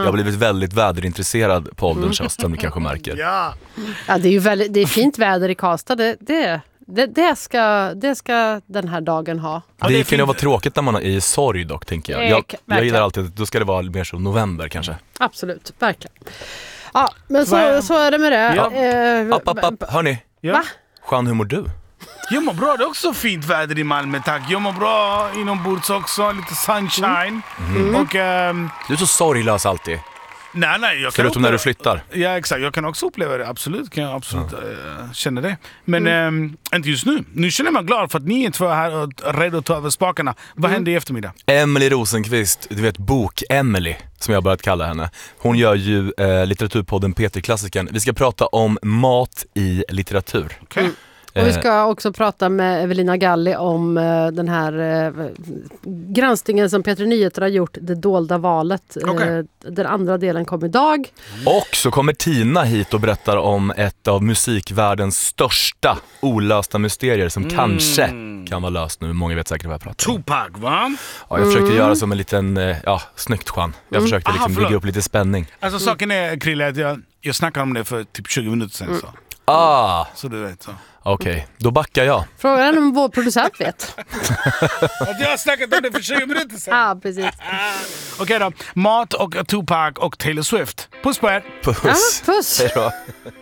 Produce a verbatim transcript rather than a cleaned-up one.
Jag har blivit väldigt väderintresserad på ålderns höst, som ni kanske märker. Ja. Ja, det är ju väldigt, det är fint väder i Karlstad. Det, det, det, det, ska, det ska den här dagen ha. Det, det kan ju vara tråkigt när man är i sorg dock, tänker jag. Jag, jag gillar alltid att då ska det vara mer som november kanske. Absolut, verkligen. Ja, men så, så är det med det. Ja. Eh, App, app, app. Hörni, Ja. Va? Jean, hur mår du? Jag mår bra, det är också fint väder i Malmö, tack. Jag mår bra inombords också, lite sunshine. Mm. Och, ehm, Du är så sorglös alltid. nej, nej, jag kan Förutom när uppleva- du flyttar. Ja, exakt. Jag kan också uppleva det, absolut. Kan jag absolut äh, känna det. Men mm. äh, inte just nu. Nu känner jag mig glad för att ni är två här och redo att ta över spakarna. Vad Mm. händer i eftermiddag? Emily Rosenqvist, du vet Bok-Emily som jag börjat kalla henne. Hon gör ju eh, litteraturpodden Peter-klassiken. Vi ska prata om mat i litteratur. Okay. Mm. Och vi ska också prata med Evelina Galli om uh, den här uh, granskningen som Peter Nyheter har gjort, Det dolda valet. Okay. Uh, den andra delen kom idag. Och så kommer Tina hit och berättar om ett av musikvärldens största olösta mysterier som mm. kanske kan vara löst nu. Många vet säkert vad jag pratar om. Tupac, va? Ja, jag försökte mm. göra som en liten, eh, ja, snyggt Juan. Jag Mm. försökte liksom Aha, bygga upp lite spänning. Alltså Mm. saken är, Krille, att jag, jag snackade om det för typ tjugo minuter sedan. Så, Ah, så du vet. Så. okej. Okay. Då backar jag. Frågan om vår producent vet. Att jag har snackat om det för tjugo minuter sedan. Ja, precis. Okej då. Mat och Tupac och Taylor Swift. Puss på er. Puss. Ja, puss. Hej då.